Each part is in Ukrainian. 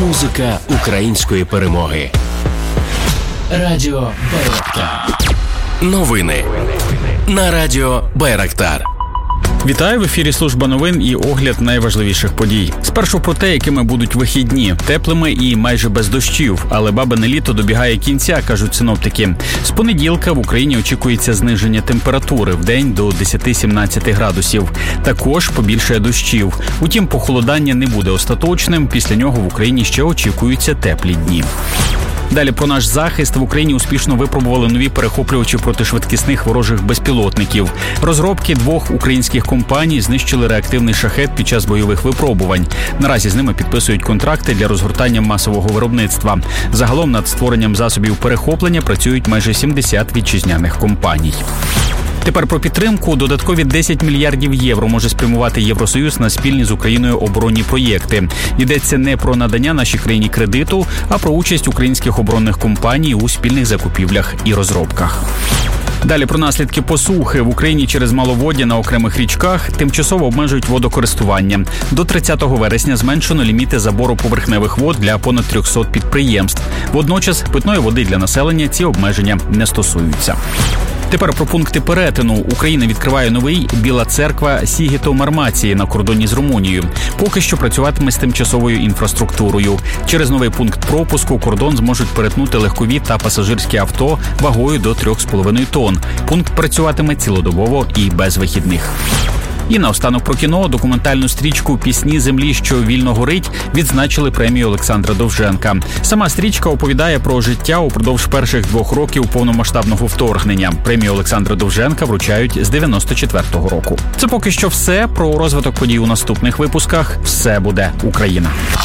Музика української перемоги. Радіо Байрактар. Новини на Радіо Байрактар. Вітаю, в ефірі служба новин і огляд найважливіших подій. Спершу про те, якими будуть вихідні. Теплими і майже без дощів. Але бабине літо добігає кінця, кажуть синоптики. З понеділка в Україні очікується зниження температури. Вдень до 10-17 градусів. Також побільшає дощів. Утім, похолодання не буде остаточним. Після нього в Україні ще очікуються теплі дні. Далі про наш захист. В Україні успішно випробували нові перехоплювачі протишвидкісних ворожих безпілотників. Розробки двох українських компаній знищили реактивний шахед під час бойових випробувань. Наразі з ними підписують контракти для розгортання масового виробництва. Загалом над створенням засобів перехоплення працюють майже 70 вітчизняних компаній. Тепер про підтримку. Додаткові 10 мільярдів євро може спрямувати Євросоюз на спільні з Україною оборонні проєкти. Йдеться не про надання нашій країні кредиту, а про участь українських оборонних компаній у спільних закупівлях і розробках. Далі про наслідки посухи. В Україні через маловоддя на окремих річках тимчасово обмежують водокористування. До 30 вересня зменшено ліміти забору поверхневих вод для понад 300 підприємств. Водночас питної води для населення ці обмеження не стосуються. Тепер про пункти перетину. Україна відкриває новий Біла Церква Сігето-Мармації на кордоні з Румунією. Поки що працюватиме з тимчасовою інфраструктурою. Через новий пункт пропуску кордон зможуть перетнути легкові та пасажирські авто вагою до 3,5 тонн. Пункт працюватиме цілодобово і без вихідних. І наостанок про кіно. Документальну стрічку «Пісні землі, що вільно горить» відзначили премію Олександра Довженка. Сама стрічка оповідає про життя упродовж перших 2 років повномасштабного вторгнення. Премію Олександра Довженка вручають з 94-го року. Це поки що все. Про розвиток подій у наступних випусках. Все буде Україна.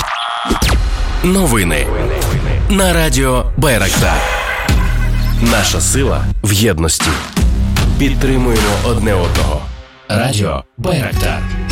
Новини на Радіо Байрактар. Наша сила в єдності. Підтримуємо одне одного. Радіо Байрактар.